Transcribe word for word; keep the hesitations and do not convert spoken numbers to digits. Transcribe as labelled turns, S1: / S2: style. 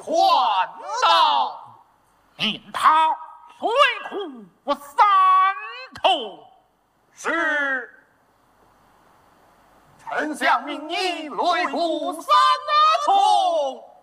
S1: 还道，令他水库三头。是。丞相命你擂鼓三重。